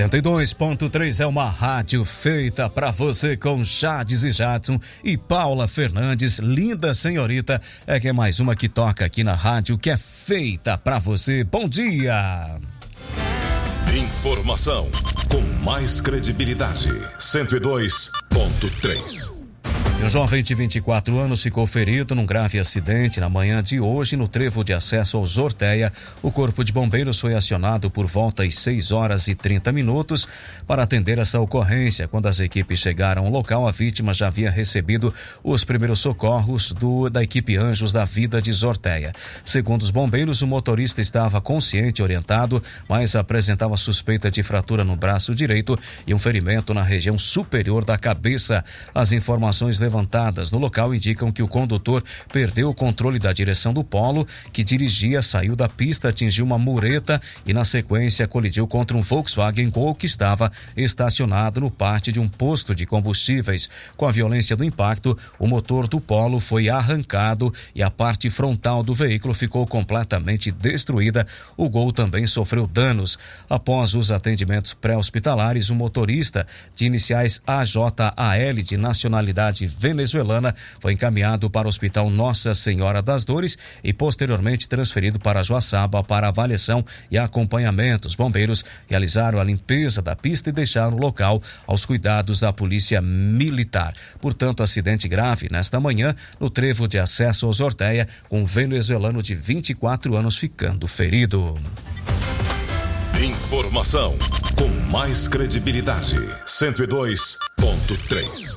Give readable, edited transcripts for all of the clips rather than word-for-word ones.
102.3 é uma rádio feita pra você com Jades e Jadson e Paula Fernandes, linda senhorita, é que é mais uma que toca aqui na rádio que é feita pra você. Bom dia! Informação com mais credibilidade. 102.3. Um jovem de 24 anos ficou ferido num grave acidente na manhã de hoje no trevo de acesso ao Zorteia. O Corpo de Bombeiros foi acionado por volta às 6h30 para atender essa ocorrência. Quando as equipes chegaram ao local, a vítima já havia recebido os primeiros socorros da equipe Anjos da Vida de Zorteia. Segundo os bombeiros, o motorista estava consciente e orientado, mas apresentava suspeita de fratura no braço direito e um ferimento na região superior da cabeça. As informações levantadas no local indicam que o condutor perdeu o controle da direção do Polo, que dirigia, saiu da pista, atingiu uma mureta e na sequência colidiu contra um Volkswagen Gol que estava estacionado no pátio de um posto de combustíveis. Com a violência do impacto, o motor do Polo foi arrancado e a parte frontal do veículo ficou completamente destruída. O Gol também sofreu danos. Após os atendimentos pré-hospitalares, o motorista de iniciais AJAL de nacionalidade venezuelana foi encaminhado para o Hospital Nossa Senhora das Dores e posteriormente transferido para Joaçaba para avaliação e acompanhamento. Os bombeiros realizaram a limpeza da pista e deixaram o local aos cuidados da Polícia Militar. Portanto, acidente grave nesta manhã no trevo de acesso ao Zorteia, com um venezuelano de 24 anos ficando ferido. Informação com mais credibilidade. 102.3.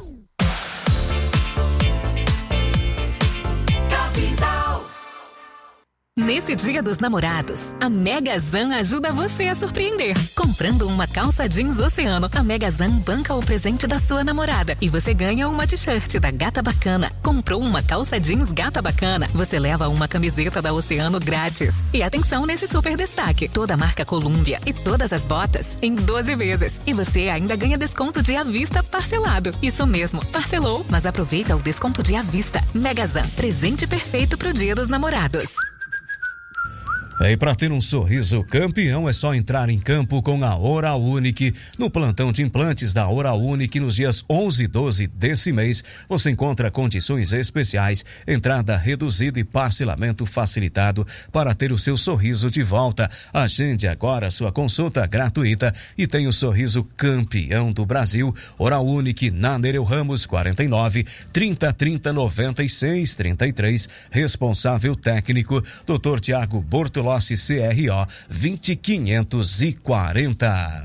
Nesse Dia dos Namorados, a Megazan ajuda você a surpreender. Comprando uma calça jeans Oceano, a Megazan banca o presente da sua namorada e você ganha uma t-shirt da Gata Bacana. Comprou uma calça jeans Gata Bacana, você leva uma camiseta da Oceano grátis. E atenção nesse super destaque, toda a marca Columbia e todas as botas em 12 vezes. E você ainda ganha desconto de à vista parcelado. Isso mesmo, parcelou, mas aproveita o desconto de à vista. Megazan, presente perfeito pro Dia dos Namorados. E para ter um sorriso campeão é só entrar em campo com a Oral Unique. No plantão de implantes da Oral Unique, nos dias 11 e 12 desse mês, você encontra condições especiais, entrada reduzida e parcelamento facilitado para ter o seu sorriso de volta. Agende agora sua consulta gratuita e tenha o sorriso campeão do Brasil. Oral Unique, na Nereu Ramos 49 3030 96 33. Responsável técnico, Dr. Tiago Bortolossi, CRO 20540.